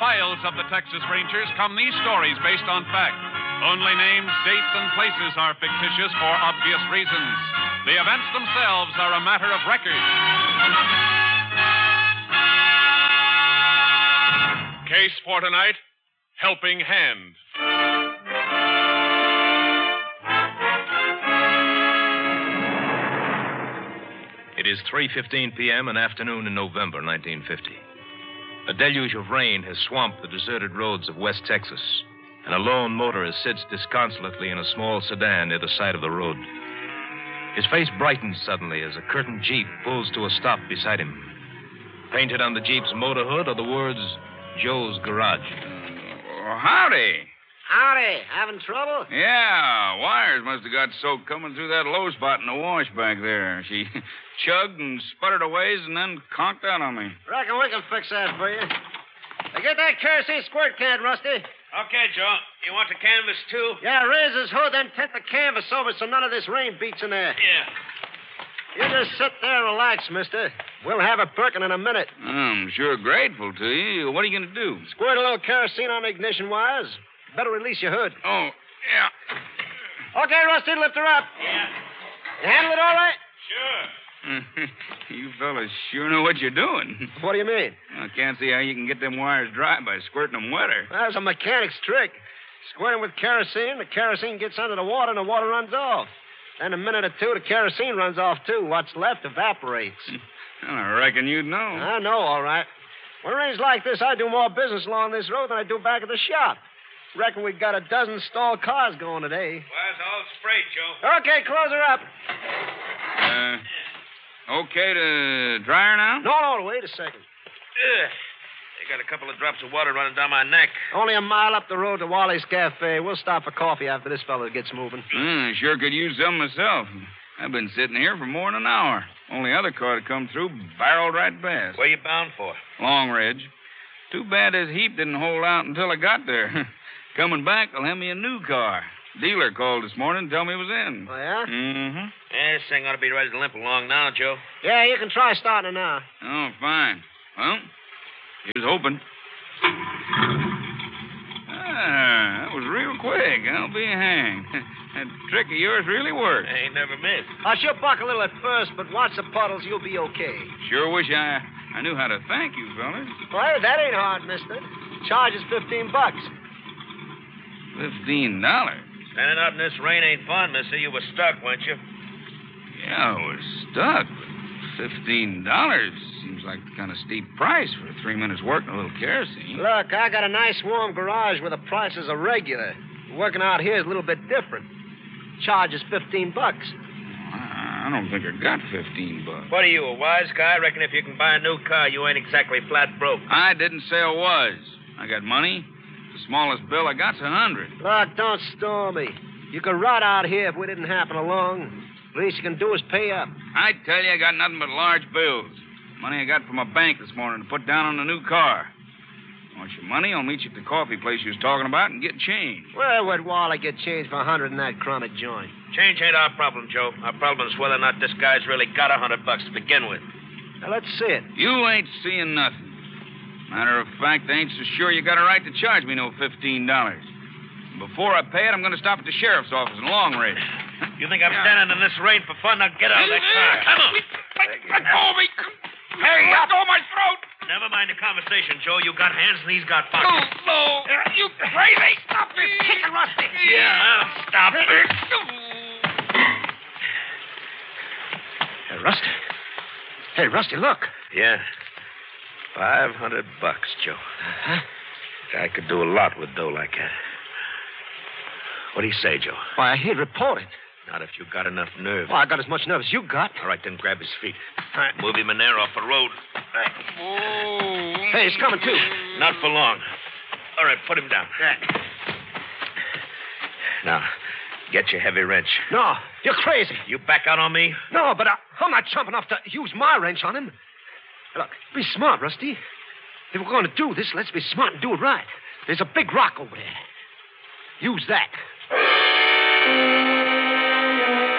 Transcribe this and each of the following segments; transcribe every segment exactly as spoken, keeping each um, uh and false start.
files of the Texas Rangers come these stories based on fact. Only names, dates, and places are fictitious for obvious reasons. The events themselves are a matter of record. Case for tonight, Helping Hand. It is three fifteen p.m., an afternoon in November nineteen fifty. A deluge of rain has swamped the deserted roads of West Texas, and a lone motorist sits disconsolately in a small sedan near the side of the road. His face brightens suddenly as a curtained Jeep pulls to a stop beside him. Painted on the Jeep's motor hood are the words, Joe's Garage. Uh, howdy. Howdy. Having trouble? Yeah, wires must have got soaked coming through that low spot in the wash back there. She chugged and sputtered a ways and then conked out on me. Reckon we can fix that for you. Now get that kerosene squirt can, Rusty. Okay, Joe. You want the canvas, too? Yeah, raise his hood, then tint the canvas over so none of this rain beats in there. Yeah. You just sit there and relax, mister. We'll have it perking in a minute. I'm sure grateful to you. What are you going to do? Squirt a little kerosene on the ignition wires. Better release your hood. Oh, yeah. Okay, Rusty, lift her up. Yeah. You handle it all right? Sure. You fellas sure know what you're doing. What do you mean? I can't see how you can get them wires dry by squirting them wetter. That's a mechanic's trick. Squirt them with kerosene, the kerosene gets under the water, and the water runs off. Then a minute or two, the kerosene runs off, too. What's left evaporates. Well, I reckon you'd know. I know, all right. When it rains like this, I do more business along this road than I do back at the shop. Reckon we've got a dozen stalled cars going today. Wires all sprayed, Joe. Okay, close her up. Uh, okay to dry her now? No, no, wait a second. Ugh. They got a couple of drops of water running down my neck. Only a mile up the road to Wally's Cafe. We'll stop for coffee after this fellow gets moving. Mm, sure could use some myself. I've been sitting here for more than an hour. Only other car to come through barreled right past. Where you bound for? Long Ridge. Too bad this heap didn't hold out until I got there. Coming back, they'll have me a new car. Dealer called this morning and told me it was in. Oh, yeah? Mm-hmm. Yeah, this thing ought to be ready to limp along now, Joe. Yeah, you can try starting it now. Oh, fine. Well, here's hoping. Ah, that was real quick. I'll be hanged. That trick of yours really worked. I ain't never missed. I should buck a little at first, but watch the puddles, you'll be okay. Sure wish I I knew how to thank you, fellas. Well, that ain't hard, mister. Charge is fifteen bucks. Fifteen dollars? Standing out in this rain ain't fun, mister. You were stuck, weren't you? Yeah, I was stuck. Fifteen dollars seems like the kind of steep price for three minutes work and a little kerosene. Look, I got a nice warm garage where the prices are regular. Working out here is a little bit different. Charge is fifteen bucks. I don't think I got fifteen bucks. What are you, a wise guy? I reckon if you can buy a new car, you ain't exactly flat broke. I didn't say I was. I got money. The smallest bill I got's a hundred. Look, don't storm me. You could rot out here if we didn't happen along. Least you can do is pay up. I tell you, I got nothing but large bills. Money I got from my bank this morning to put down on a new car. Want your money? I'll meet you at the coffee place you was talking about and get change. Where would Wally get change for a hundred in that crummy joint? Change ain't our problem, Joe. Our problem is whether or not this guy's really got a hundred bucks to begin with. Now, let's see it. You ain't seeing nothing. Matter of fact, I ain't so sure you got a right to charge me no fifteen dollars. Before I pay it, I'm going to stop at the sheriff's office in Long Ridge. You think I'm standing in this rain for fun? Now get out of that car. Come on. Let go of me. Hey, let go of my throat. Never mind the conversation, Joe. You got hands and he's got No, pockets. no. You crazy. Stop this. Kick it, Rusty. Yeah, I'll stop it. Hey, Rusty. Hey, Rusty, look. Yeah. Five hundred bucks, Joe. Huh? I could do a lot with dough like that. What do you say, Joe? Why, he'd report it. Not if you got enough nerve. Well, I got as much nerve as you got. All right, then grab his feet. All right. Move him in there off the road. Oh. Hey, he's coming, too. Not for long. All right, put him down. Now, get your heavy wrench. No, you're crazy. You back out on me? No, but I, I'm not chump enough to use my wrench on him. Look, be smart, Rusty. If we're going to do this, let's be smart and do it right. There's a big rock over there. Use that.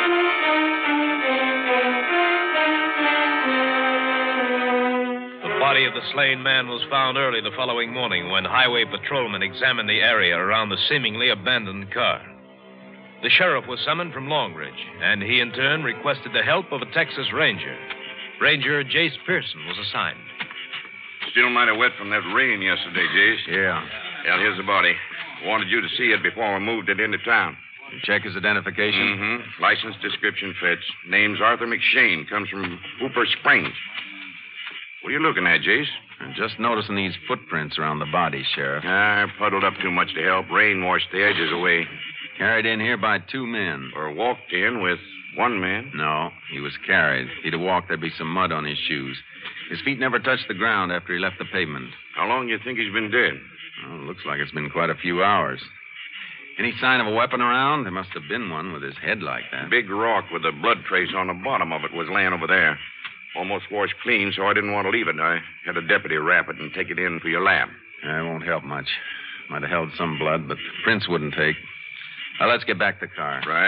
The body of the slain man was found early the following morning when highway patrolmen examined the area around the seemingly abandoned car. The sheriff was summoned from Longridge, and he in turn requested the help of a Texas Ranger. Ranger Jace Pearson was assigned. Still mighty wet from that rain yesterday, Jace. Yeah. Well, here's the body. Wanted you to see it before we moved it into town. You check his identification? Mm-hmm. License description fits. Name's Arthur McShane. Comes from Hooper Springs. What are you looking at, Jace? I'm just noticing these footprints around the body, Sheriff. Ah, puddled up too much to help. Rain washed the edges away. Carried in here by two men. Or walked in with one man. No, he was carried. If he'd have walked, there'd be some mud on his shoes. His feet never touched the ground after he left the pavement. How long do you think he's been dead? Well, it looks like it's been quite a few hours. Any sign of a weapon around? There must have been one with his head like that. Big rock with a blood trace on the bottom of it was laying over there. Almost washed clean, so I didn't want to leave it. I had a deputy wrap it and take it in for your lab. That won't help much. Might have held some blood, but prints wouldn't take. Now, let's get back to the car. Right.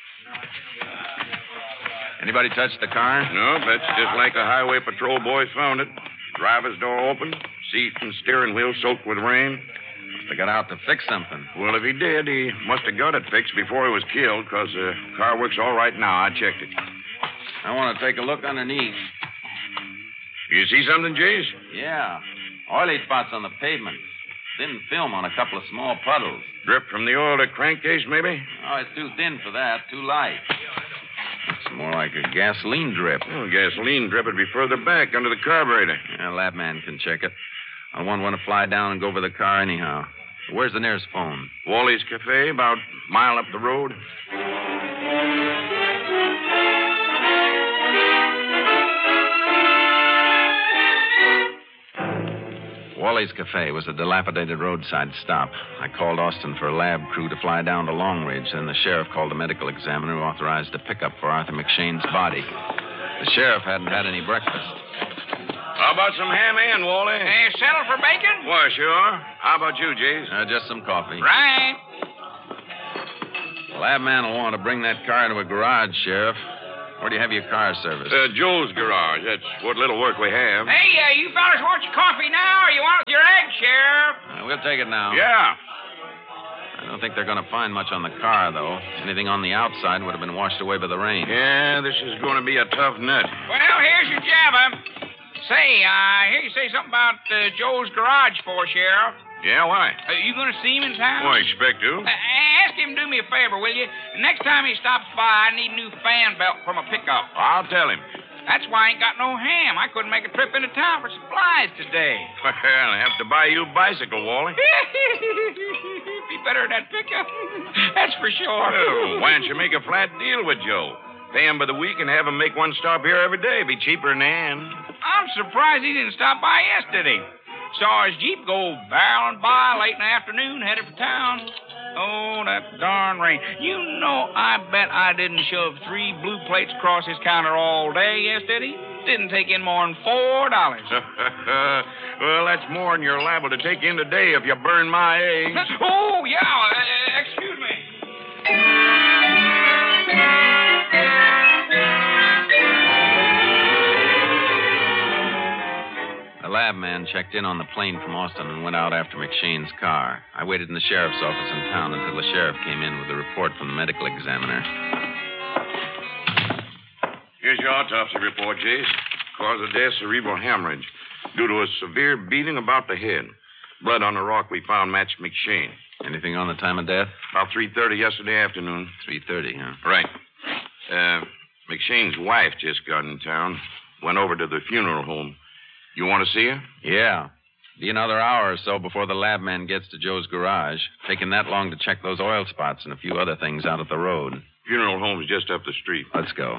Anybody touch the car? No, that's just like the highway patrol boys found it. Driver's door open, seat and steering wheel soaked with rain. Must have got out to fix something. Well, if he did, he must have got it fixed before he was killed, because the car works all right now. I checked it. I want to take a look underneath. You see something, Jace? Yeah. Oily spots on the pavement. Thin film on a couple of small puddles. Drip from the oil to crankcase, maybe? Oh, it's too thin for that. Too light. It's more like a gasoline drip. Oh, gasoline drip would be further back under the carburetor. Yeah, lab man can check it. I won't want to fly down and go over the car anyhow. Where's the nearest phone? Wally's Cafe, about a mile up the road. Wally's Cafe was a dilapidated roadside stop. I called Austin for a lab crew to fly down to Longridge, and the sheriff called a medical examiner who authorized a pickup for Arthur McShane's body. The sheriff hadn't had any breakfast. How about some ham and, Wally? Hey, settle for bacon? Why, sure. How about you, Jace? Uh, just some coffee. Right. The lab man will want to bring that car to a garage, Sheriff. Where do you have your car serviced? Uh, Joe's garage. That's what little work we have. Hey, uh, you fellas want your coffee now, or you want your egg, Sheriff? Uh, we'll take it now. Yeah. I don't think they're going to find much on the car, though. Anything on the outside would have been washed away by the rain. Yeah, this is going to be a tough nut. Well, here's your jabber. Say, uh, I hear you say something about uh, Joe's garage for, Sheriff. Yeah, why? Are you going to see him in town? Well, I expect to. Uh, ask him to do me a favor, will you? The next time he stops by, I need a new fan belt from a pickup. I'll tell him. That's why I ain't got no ham. I couldn't make a trip into town for supplies today. Well, I'll have to buy you a bicycle, Wally. Be better than that pickup. That's for sure. Well, why don't you make a flat deal with Joe? Pay him by the week and have him make one stop here every day. Be cheaper than Ann. I'm surprised he didn't stop by yesterday. Saw his Jeep go barreling by late in the afternoon, headed for town. Oh, that darn rain. You know, I bet I didn't shove three blue plates across his counter all day yesterday. Didn't take in more than four dollars. Well, that's more than you're liable to take in today if you burn my eggs. Oh, yeah. Uh, excuse me. The lab man checked in on the plane from Austin and went out after McShane's car. I waited in the sheriff's office in town until the sheriff came in with a report from the medical examiner. Here's your autopsy report, Jace. Cause of death, cerebral hemorrhage. Due to a severe beating about the head. Blood on the rock we found matched McShane. Anything on the time of death? About three thirty yesterday afternoon. three thirty, huh? Right. Uh, McShane's wife just got in town. Went over to the funeral home. You want to see her? Yeah. Be another hour or so before the lab man gets to Joe's garage. Taking that long to check those oil spots and a few other things out at the road. Funeral home's just up the street. Let's go.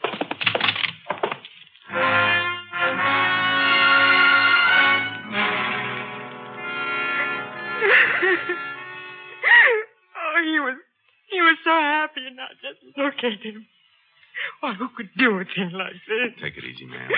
Oh, he was he was so happy, and I just look at him. Why, who could do a thing like this? Take it easy, ma'am.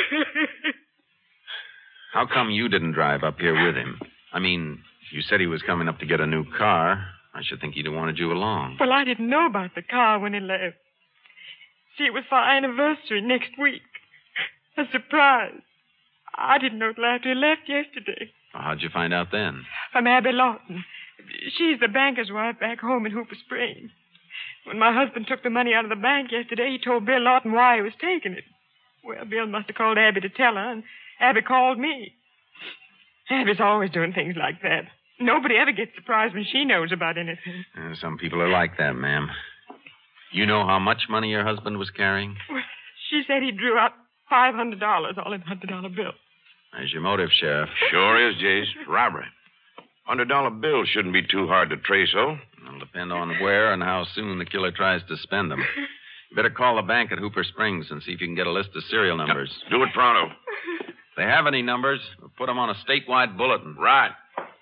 How come you didn't drive up here with him? I mean, you said he was coming up to get a new car. I should think he'd have wanted you along. Well, I didn't know about the car when he left. See, it was for our anniversary next week. A surprise. I didn't know till after he left yesterday. Well, how'd you find out then? From Abby Lawton. She's the banker's wife back home in Hooper Springs. When my husband took the money out of the bank yesterday, he told Bill Lawton why he was taking it. Well, Bill must have called Abby to tell her, and Abby called me. Abby's always doing things like that. Nobody ever gets surprised when she knows about anything. Uh, some people are like that, ma'am. You know how much money your husband was carrying? Well, she said he drew out five hundred dollars, all in one hundred dollar bills. There's your motive, Sheriff. Sure is, Jace. Robbery. one hundred dollar bills shouldn't be too hard to trace, oh? It'll depend on where and how soon the killer tries to spend them. You better call the bank at Hooper Springs and see if you can get a list of serial numbers. Do it pronto. If they have any numbers, we'll put them on a statewide bulletin. Right.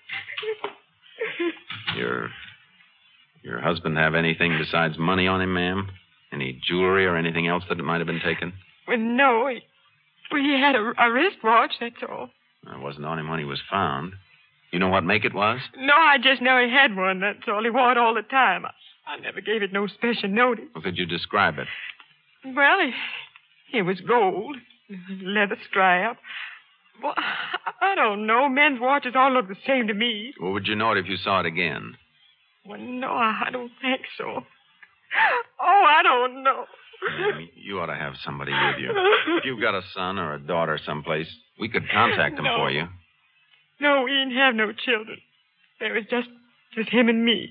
Your, your husband have anything besides money on him, ma'am? Any jewelry or anything else that might have been taken? Well, no. He, well, he had a, a wristwatch, that's all. It wasn't on him when he was found. You know what make it was? No, I just know he had one, that's all. He wore it all the time. I, I never gave it no special notice. Well, could you describe it? Well, he, it was gold, leather strap. Well, I don't know. Men's watches all look the same to me. Well, would you know it if you saw it again? Well, no, I don't think so. Oh, I don't know. Ma'am, you ought to have somebody with you. If you've got a son or a daughter someplace, we could contact them no. for you. No, we didn't have no children. There was just, just him and me.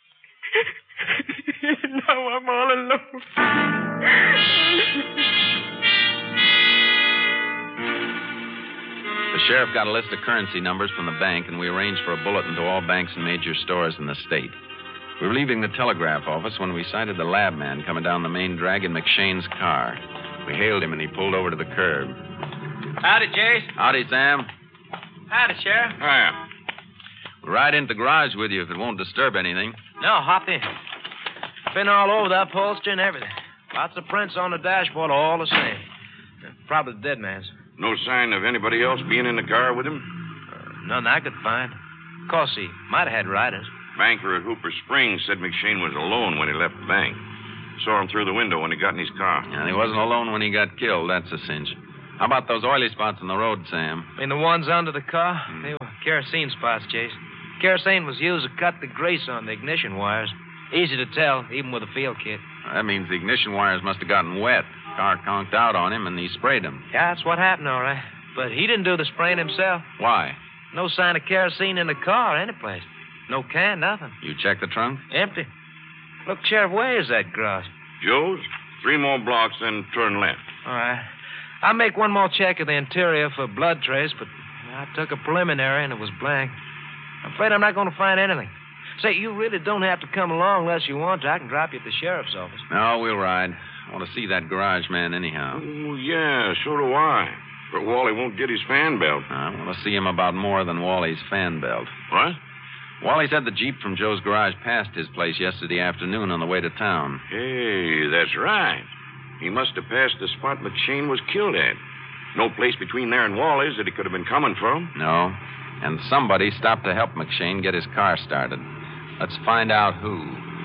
Now I'm all alone. The sheriff got a list of currency numbers from the bank, and we arranged for a bulletin to all banks and major stores in the state. We were leaving the telegraph office when we sighted the lab man coming down the main drag in McShane's car. We hailed him, and he pulled over to the curb. Howdy, Jace. Howdy, Sam. Howdy, Sheriff. Hiya. We'll ride into the garage with you if it won't disturb anything. No, hop in. Been all over the upholstery and everything. Lots of prints on the dashboard, all the same. Probably the dead man's. No sign of anybody else being in the car with him? Uh, none I could find. Of course, he might have had riders. Banker at Hooper Springs said McShane was alone when he left the bank. Saw him through the window when he got in his car. And he wasn't alone when he got killed, that's a cinch. How about those oily spots on the road, Sam? I mean, the ones under the car? Hmm. They were kerosene spots, Chase. Kerosene was used to cut the grease on the ignition wires. Easy to tell, even with a field kit. That means the ignition wires must have gotten wet. Car conked out on him, and he sprayed them. Yeah, that's what happened, all right. But he didn't do the spraying himself. Why? No sign of kerosene in the car or anyplace. No can, nothing. You checked the trunk? Empty. Look, Sheriff, where is that garage? Joe's? Three more blocks, then turn left. All right. I'll make one more check of the interior for blood trace, but I took a preliminary and it was blank. I'm afraid I'm not going to find anything. Say, you really don't have to come along unless you want to. I can drop you at the sheriff's office. No, we'll ride. I want to see that garage man anyhow. Oh, yeah, so do I. But Wally won't get his fan belt. I want to see him about more than Wally's fan belt. What? Wally said the Jeep from Joe's garage passed his place yesterday afternoon on the way to town. Hey, that's right. He must have passed the spot McShane was killed at. No place between there and Wally's that he could have been coming from. No. And somebody stopped to help McShane get his car started. Let's find out who.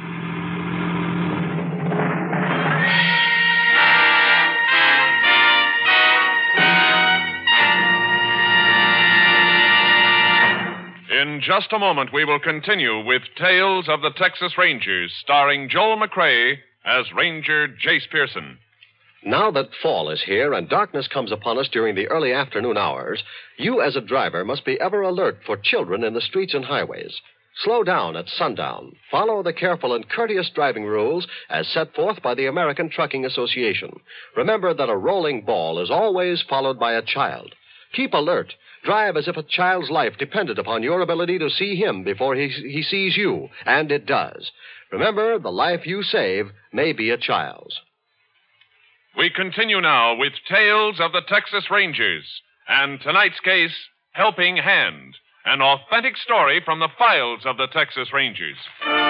In just a moment, we will continue with Tales of the Texas Rangers, starring Joel McCrea as Ranger Jace Pearson. Now that fall is here and darkness comes upon us during the early afternoon hours, you as a driver must be ever alert for children in the streets and highways. Slow down at sundown. Follow the careful and courteous driving rules as set forth by the American Trucking Association. Remember that a rolling ball is always followed by a child. Keep alert. Drive as if a child's life depended upon your ability to see him before he, he sees you, and it does. Remember, the life you save may be a child's. We continue now with Tales of the Texas Rangers, and tonight's case, Helping Hand, an authentic story from the files of the Texas Rangers.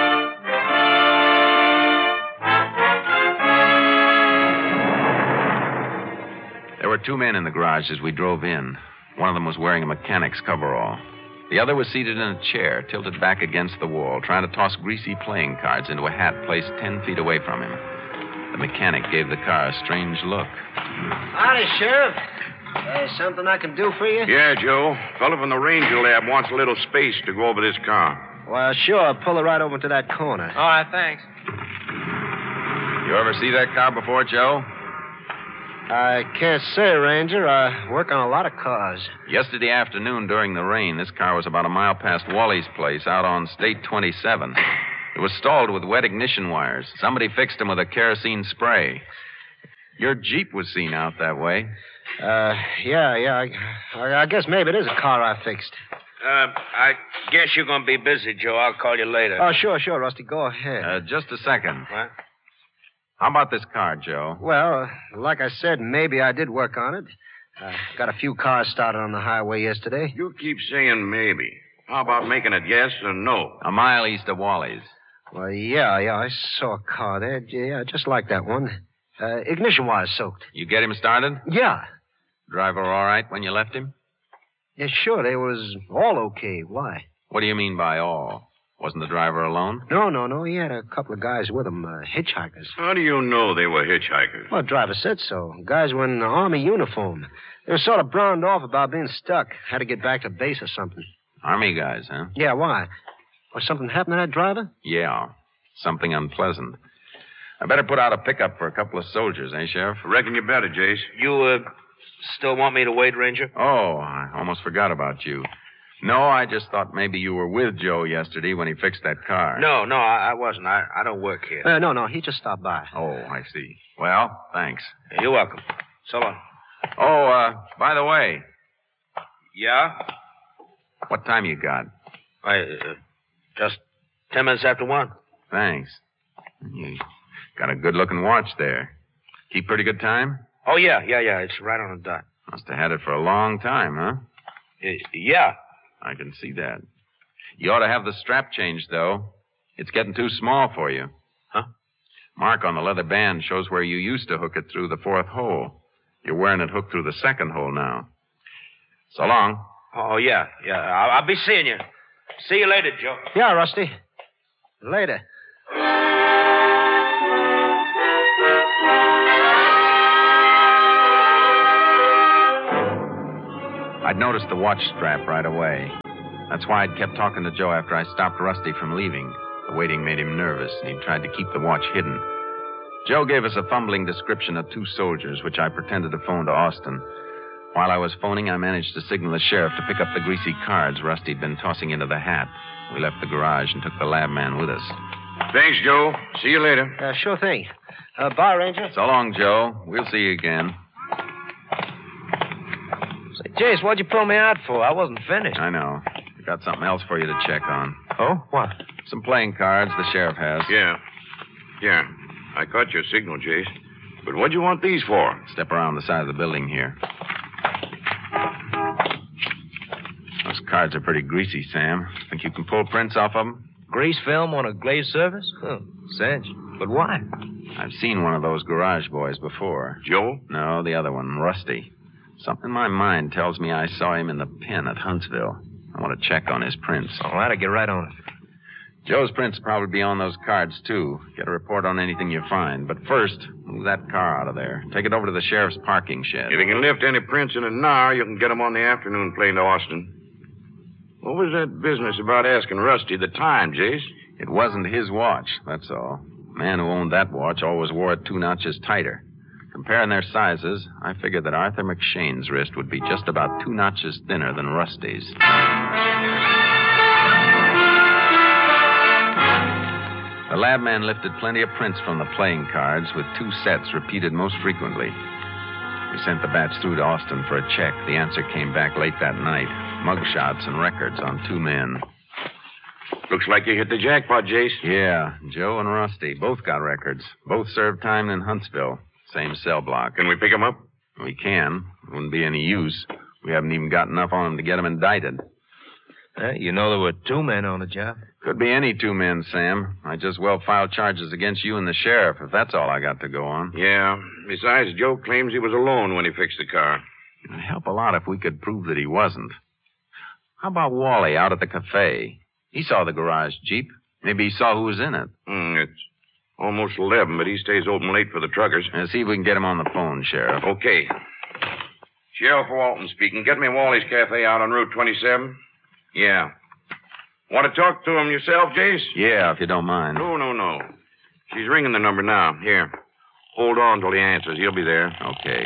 There were two men in the garage as we drove in. One of them was wearing a mechanic's coverall. The other was seated in a chair, tilted back against the wall, trying to toss greasy playing cards into a hat placed ten feet away from him. The mechanic gave the car a strange look. Howdy, Sheriff. Hey, something I can do for you? Yeah, Joe. Fellow from the Ranger Lab wants a little space to go over this car. Well, sure. Pull it right over to that corner. All right, thanks. You ever see that car before, Joe? I can't say, Ranger. I work on a lot of cars. Yesterday afternoon during the rain, this car was about a mile past Wally's place out on State twenty-seven. It was stalled with wet ignition wires. Somebody fixed them with a kerosene spray. Your Jeep was seen out that way. Uh, yeah, yeah. I, I guess maybe it is a car I fixed. Uh, I guess you're going to be busy, Joe. I'll call you later. Oh, sure, sure, Rusty. Go ahead. Uh, just a second. What? How about this car, Joe? Well, uh, like I said, maybe I did work on it. Uh, got a few cars started on the highway yesterday. You keep saying maybe. How about making it yes or no? A mile east of Wally's. Well, yeah, yeah, I saw a car there. Yeah, just like that one. Uh, ignition wires soaked. You get him started? Yeah. Driver all right when you left him? Yeah, sure, they was all okay. Why? What do you mean by all? Wasn't the driver alone? No, no, no. He had a couple of guys with him, uh, hitchhikers. How do you know they were hitchhikers? Well, the driver said so. Guys were in Army uniform. They were sort of browned off about being stuck. Had to get back to base or something. Army guys, huh? Yeah, why? Was something happen to that driver? Yeah, something unpleasant. I better put out a pickup for a couple of soldiers, eh, Sheriff? Reckon you better, Jace. You, uh, still want me to wait, Ranger? Oh, I almost forgot about you. No, I just thought maybe you were with Joe yesterday when he fixed that car. No, no, I, I wasn't. I, I don't work here. Uh, no, no, he just stopped by. Oh, I see. Well, thanks. You're welcome. So long. Oh, uh, by the way, Yeah? what time you got? I, uh, just ten minutes after one. Thanks. You got a good-looking watch there. Keep pretty good time? Oh, yeah, yeah, yeah. It's right on the dot. Must have had it for a long time, huh? Uh, yeah. I can see that. You ought to have the strap changed, though. It's getting too small for you. Huh? Mark on the leather band shows where you used to hook it through the fourth hole. You're wearing it hooked through the second hole now. So long. Oh, yeah, yeah. I'll, I'll be seeing you. See you later, Joe. Yeah, Rusty. Later. I'd noticed the watch strap right away. That's why I'd kept talking to Joe after I stopped Rusty from leaving. The waiting made him nervous, and he tried to keep the watch hidden. Joe gave us a fumbling description of two soldiers, which I pretended to phone to Austin. While I was phoning, I managed to signal the sheriff to pick up the greasy cards Rusty'd been tossing into the hat. We left the garage and took the lab man with us. Thanks, Joe. See you later. Uh, sure thing. Uh, bye, Ranger. So long, Joe. We'll see you again. Say, Jace, what'd you pull me out for? I wasn't finished. I know. I got something else for you to check on. Oh? What? Some playing cards the sheriff has. Yeah. Yeah. I caught your signal, Jace. But what'd you want these for? Step around the side of the building here. Those cards are pretty greasy, Sam. Think you can pull prints off of them? Grease film on a glazed surface? Huh, cinch. But why? I've seen one of those garage boys before. Joe? No, the other one, Rusty. Something in my mind tells me I saw him in the pen at Huntsville. I want to check on his prints. All right, I'll get right on it. Joe's prints will probably be on those cards, too. Get a report on anything you find. But first, move that car out of there. Take it over to the sheriff's parking shed. If you can lift any prints in an hour, you can get them on the afternoon plane to Austin. What was that business about asking Rusty the time, Jace? It wasn't his watch, that's all. The man who owned that watch always wore it two notches tighter. Comparing their sizes, I figured that Arthur McShane's wrist would be just about two notches thinner than Rusty's. The lab man lifted plenty of prints from the playing cards with two sets repeated most frequently. We sent the batch through to Austin for a check. The answer came back late that night. Mugshots and records on two men. Looks like you hit the jackpot, Jace. Yeah, Joe and Rusty both got records. Both served time in Huntsville. Same cell block. Can we pick them up? We can. It wouldn't be any use. We haven't even got enough on them to get them indicted. Uh, you know there were two men on the job. Could be any two men, Sam. I just well filed charges against you and the sheriff, if that's all I got to go on. Yeah. Besides, Joe claims he was alone when he fixed the car. It'd help a lot if we could prove that he wasn't. How about Wally out at the cafe? He saw the garage Jeep. Maybe he saw who was in it. Mm, it's almost eleven, but he stays open late for the truckers. Uh, see if we can get him on the phone, Sheriff. Okay. Sheriff Walton speaking. Get me Wally's Cafe out on Route twenty-seven. Yeah. Want to talk to him yourself, Jace? Yeah, if you don't mind. No, no, no. She's ringing the number now. Here. Hold on till he answers. He'll be there. Okay.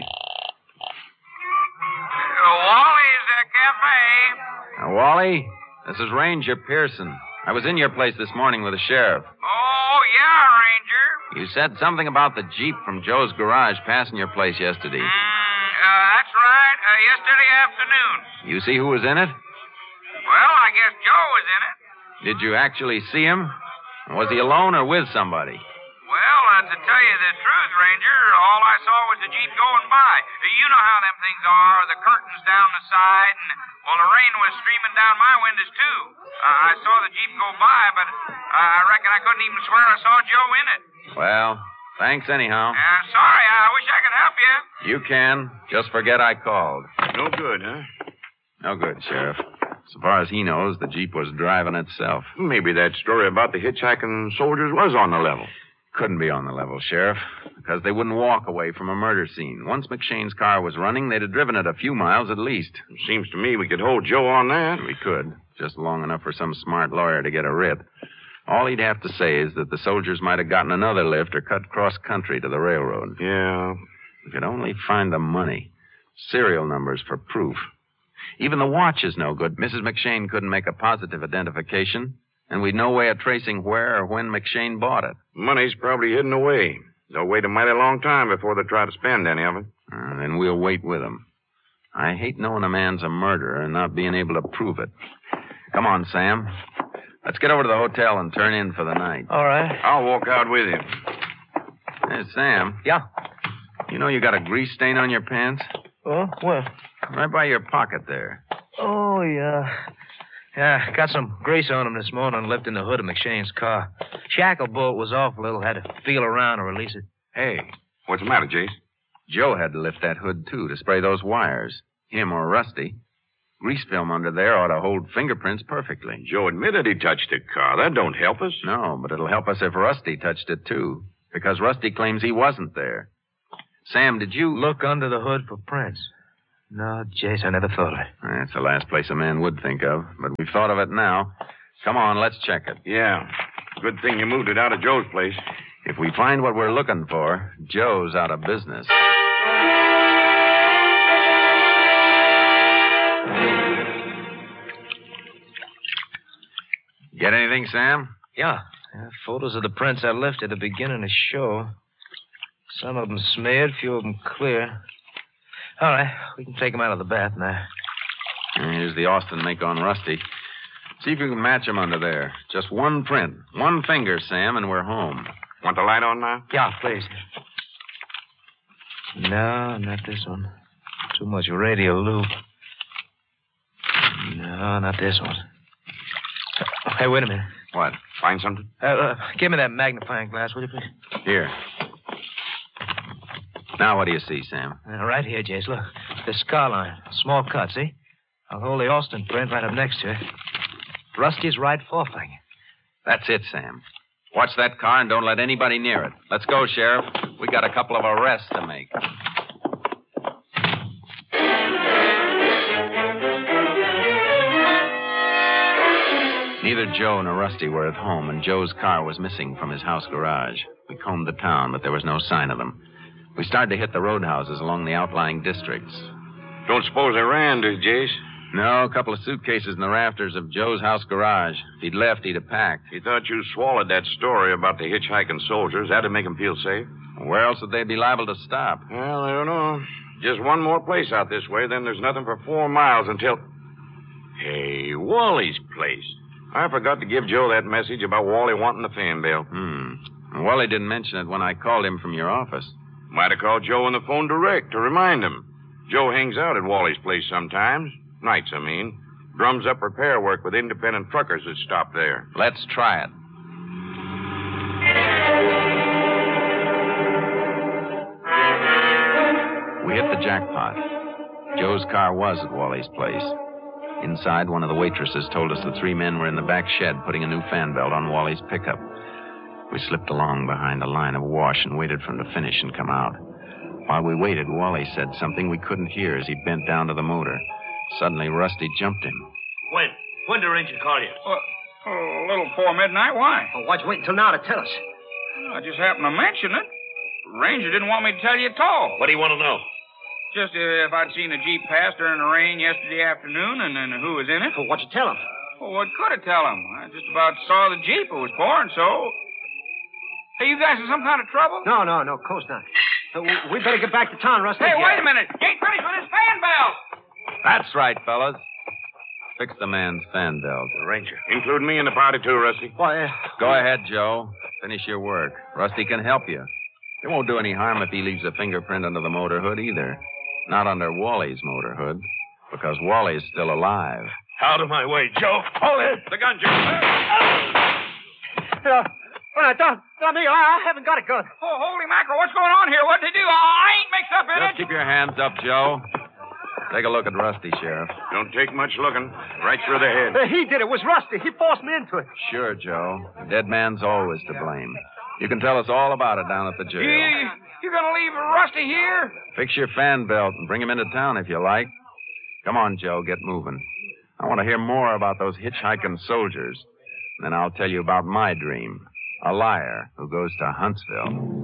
Wally's uh, Cafe. Now, Wally, this is Ranger Pearson. I was in your place this morning with the sheriff. Oh, yeah, Ranger. You said something about the Jeep from Joe's garage passing your place yesterday. Mm, uh, that's right. Uh, yesterday afternoon. You see who was in it? Well, I guess Joe was in it. Did you actually see him? Was he alone or with somebody? Well, uh, to tell you the truth, Ranger, all I saw was the Jeep going by. You know how them things are, the curtains down the side, and, well, the rain was streaming down my windows, too. Uh, I saw the Jeep go by, but uh, I reckon I couldn't even swear I saw Joe in it. Well, thanks anyhow. Uh, sorry, I wish I could help you. You can. Just forget I called. No good, huh? No good, Sheriff. So far as he knows, the Jeep was driving itself. Maybe that story about the hitchhiking soldiers was on the level. Couldn't be on the level, Sheriff, because they wouldn't walk away from a murder scene. Once McShane's car was running, they'd have driven it a few miles at least. Seems to me we could hold Joe on that. We could, just long enough for some smart lawyer to get a writ. All he'd have to say is that the soldiers might have gotten another lift or cut cross-country to the railroad. Yeah. We could only find the money. Serial numbers for proof. Even the watch is no good. Missus McShane couldn't make a positive identification, and we'd no way of tracing where or when McShane bought it. Money's probably hidden away. They'll wait a mighty long time before they try to spend any of it. Uh, then we'll wait with them. I hate knowing a man's a murderer and not being able to prove it. Come on, Sam. Let's get over to the hotel and turn in for the night. All right. I'll walk out with you. Hey, Sam. Yeah? You know you got a grease stain on your pants? Oh, where? Right by your pocket there. Oh, yeah. Yeah, got some grease on him this morning lifting the hood of McShane's car. Shackle bolt was off a little. Had to feel around to release it. Hey, What's the matter, Jace? Joe had to lift that hood, too, to spray those wires. Him or Rusty. Grease film under there ought to hold fingerprints perfectly. Joe admitted he touched the car. That don't help us. No, but it'll help us if Rusty touched it, too. Because Rusty claims he wasn't there. Sam, did you... Look under the hood for prints. No, Jace, I never thought of it. That's the last place a man would think of, but we've thought of it now. Come on, let's check it. Yeah. Good thing you moved it out of Joe's place. If we find what we're looking for, Joe's out of business. Get anything, Sam? Yeah. yeah. Photos of the prints I left at the beginning of the show. Some of them smeared, few of them clear. All right, we can take them out of the bath now. And here's the Austin make on Rusty. See if you can match them under there. Just one print. One finger, Sam, and we're home. Want the light on now? Yeah, please. No, not this one. Too much radio loop. No, not this one. Hey, wait a minute. What? Find something? Uh, uh, give me that magnifying glass, will you, please? Here. Now what do you see, Sam? Uh, right here, Jace. Look. The scar line. Small cut, see? I'll hold the Austin print right up next to it. Rusty's right forefinger. That's it, Sam. Watch that car and don't let anybody near it. Let's go, Sheriff. We got a couple of arrests to make. Neither Joe nor Rusty were at home, and Joe's car was missing from his house garage. We combed the town, but there was no sign of them. We started to hit the roadhouses along the outlying districts. Don't suppose they ran, do you, Jace? No, a couple of suitcases in the rafters of Joe's house garage. If he'd left, he'd have packed. He thought you swallowed that story about the hitchhiking soldiers. That'd make him feel safe. Where else would they be liable to stop? Well, I don't know. Just one more place out this way, then there's nothing for four miles until... Hey, Wally's place. I forgot to give Joe that message about Wally wanting the fan bell. Hmm. Wally didn't mention it when I called him from your office. Might have called Joe on the phone direct to remind him. Joe hangs out at Wally's place sometimes. Nights, I mean. Drums up repair work with independent truckers that stop there. Let's try it. We hit the jackpot. Joe's car was at Wally's place. Inside, one of the waitresses told us the three men were in the back shed putting a new fan belt on Wally's pickup. We slipped along behind a line of wash and waited for him to finish and come out. While we waited, Wally said something we couldn't hear as he bent down to the motor. Suddenly, Rusty jumped him. When? When did Ranger call you? Well, a little before midnight. Why? Oh, why'd you wait until now to tell us? I just happened to mention it. Ranger didn't want me to tell you at all. What do you want to know? Just uh, if I'd seen a Jeep pass during the rain yesterday afternoon and, and who was in it. Well, what'd you tell him? Well, what could I tell him? I just about saw the Jeep. It was pouring, so... Hey, you guys in some kind of trouble? No, no, no, of course not. Uh, we better get back to town, Rusty. Hey, wait a minute. You ain't finished with this fan belt. That's right, fellas. Fix the man's fan belt. The Ranger. Include me in the party, too, Rusty. Why, uh... Go ahead, Joe. Finish your work. Rusty can help you. It won't do any harm if he leaves a fingerprint under the motor hood either. Not under Wally's motor hood, because Wally's still alive. Out of my way, Joe. Hold it. The gun, Joe. Uh, well, now, don't, don't me. I, I haven't got a gun. Oh, holy mackerel. What's going on here? What'd they do? I ain't mixed up in Just it. keep your hands up, Joe. Take a look at Rusty, Sheriff. Don't take much looking. Right through the head. Uh, he did it. It was Rusty. He forced me into it. Sure, Joe. The dead man's always to blame. You can tell us all about it down at the jail. You, you gonna leave Rusty here? Fix your fan belt and bring him into town if you like. Come on, Joe, get moving. I want to hear more about those hitchhiking soldiers. Then I'll tell you about my dream. A liar who goes to Huntsville.